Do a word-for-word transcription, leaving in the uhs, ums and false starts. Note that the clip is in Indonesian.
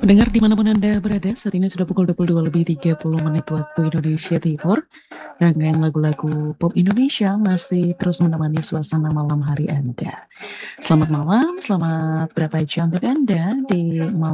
Pendengar dimanapun Anda berada, saat ini sudah pukul dua puluh dua lebih tiga puluh menit waktu Indonesia Timur. Rangkaian lagu-lagu pop Indonesia masih terus menemani suasana malam hari Anda. Selamat malam, selamat berapa jam untuk Anda di malam